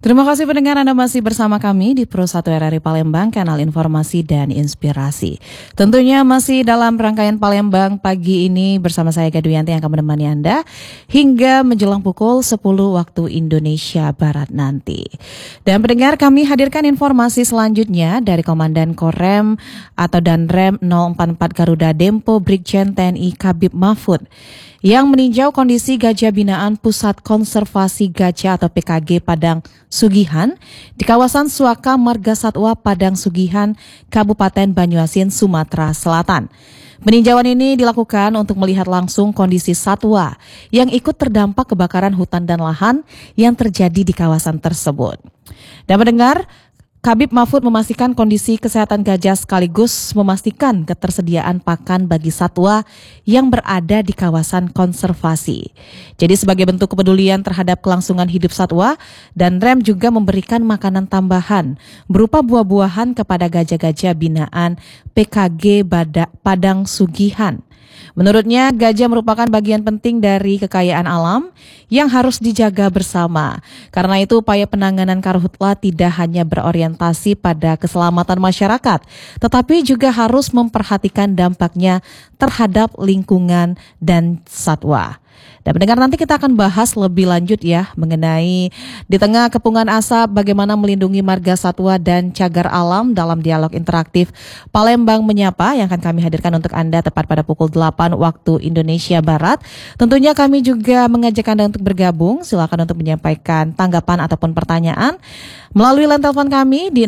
Terima kasih pendengar, Anda masih bersama kami di Pro 1 RRI Palembang, kanal informasi dan inspirasi. Tentunya masih dalam rangkaian Palembang pagi ini bersama saya Gaduyanti yang akan menemani Anda hingga menjelang pukul 10 waktu Indonesia Barat nanti. Dan pendengar, kami hadirkan informasi selanjutnya dari Komandan Korem atau Danrem 044 Garuda Dempo Brigjen TNI Kabib Mahfud yang meninjau kondisi gajah binaan Pusat Konservasi Gajah atau PKG Padang Sugihan di kawasan Suaka Marga Satwa Padang Sugihan, Kabupaten Banyuasin, Sumatera Selatan. Peninjauan ini dilakukan untuk melihat langsung kondisi satwa yang ikut terdampak kebakaran hutan dan lahan yang terjadi di kawasan tersebut. Dan mendengar, Kabib Mahfud memastikan kondisi kesehatan gajah sekaligus memastikan ketersediaan pakan bagi satwa yang berada di kawasan konservasi. Jadi sebagai bentuk kepedulian terhadap kelangsungan hidup satwa, Danrem juga memberikan makanan tambahan berupa buah-buahan kepada gajah-gajah binaan PKG Padang Sugihan. Menurutnya, gajah merupakan bagian penting dari kekayaan alam yang harus dijaga bersama. Karena itu, upaya penanganan karhutla tidak hanya berorientasi pada keselamatan masyarakat, tetapi juga harus memperhatikan dampaknya terhadap lingkungan dan satwa. Dan pendengar, nanti kita akan bahas lebih lanjut ya mengenai di tengah kepungan asap bagaimana melindungi marga satwa dan cagar alam dalam dialog interaktif Palembang Menyapa yang akan kami hadirkan untuk Anda tepat pada pukul 8 waktu Indonesia Barat. Tentunya kami juga mengajak Anda untuk bergabung, silakan untuk menyampaikan tanggapan ataupun pertanyaan melalui line telepon kami di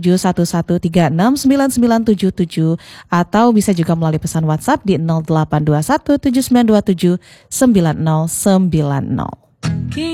0711369977 atau bisa juga melalui pesan WhatsApp di 082179279090.